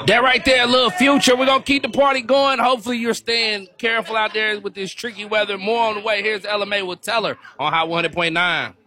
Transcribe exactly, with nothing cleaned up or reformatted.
That right there, little Future. We're going to keep the party going. Hopefully you're staying careful out there with this tricky weather. More on the way. Here's Ella May with Teller on Hot one hundred point nine.